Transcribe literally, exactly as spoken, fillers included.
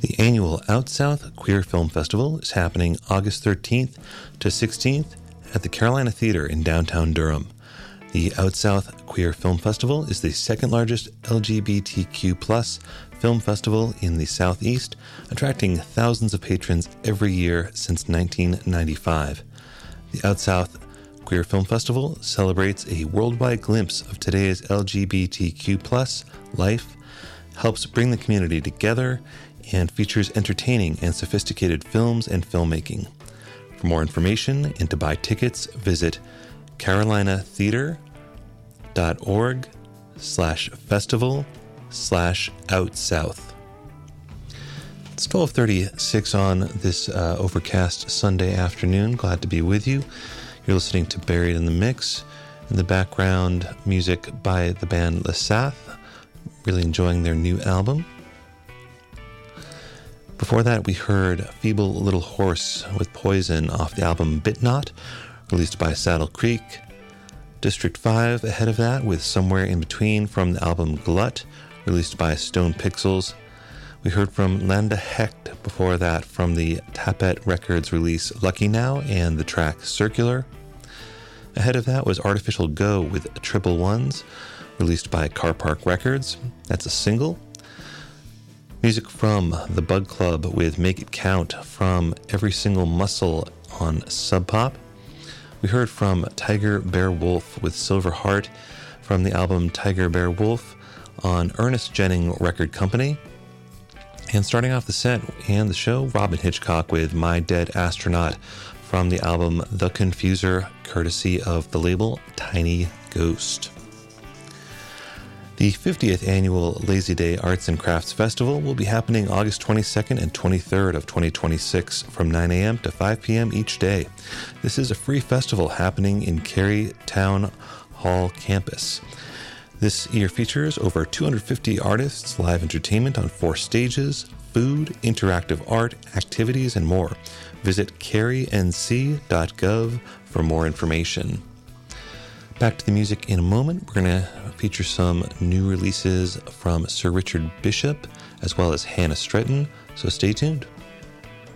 The annual Out South Queer Film Festival is happening August thirteenth to sixteenth at the Carolina Theater in downtown Durham. The Out South Queer Film Festival is the second largest L G B T Q plus film festival in the Southeast, attracting thousands of patrons every year since nineteen ninety-five. The Out South Queer Film Festival celebrates a worldwide glimpse of today's L G B T Q plus life, helps bring the community together, and features entertaining and sophisticated films and filmmaking. For more information and to buy tickets, visit carolinatheater.org slash festival slash outsouth. It's twelve thirty-six on this uh, overcast Sunday afternoon. Glad to be with you. You're listening to Buried in the Mix. In the background, music by the band Lesath. Really enjoying their new album. Before that, we heard Feeble Little Horse with Poison off the album Bit Not, released by Saddle Creek. District five ahead of that with Somewhere in Between from the album Glut, released by Stone Pixels. We heard from Landa Hecht before that from the Tapet Records release Lucky Now and the track Circular. Ahead of that was Artificial Go with Triple Ones, released by Car Park Records. That's a single. Music from The Bug Club with Make It Count from Every Single Muscle on Sub Pop. We heard from Tiger Bear Wolf with Silver Heart from the album Tiger Bear Wolf on Ernest Jennings Record Company. And starting off the set and the show, Robyn Hitchcock with My Dead Astronaut from the album The Confuser, courtesy of the label Tiny Ghost. The fiftieth Annual Lazy Day Arts and Crafts Festival will be happening August twenty-second and twenty-third of twenty twenty-six from nine a.m. to five p.m. each day. This is a free festival happening in Cary Town Hall campus. This year features over two hundred fifty artists, live entertainment on four stages, food, interactive art, activities, and more. Visit cary n c dot gov for more information. Back to the music in a moment. We're going to feature some new releases from Sir Richard Bishop as well as Hannah Stretton, so stay tuned.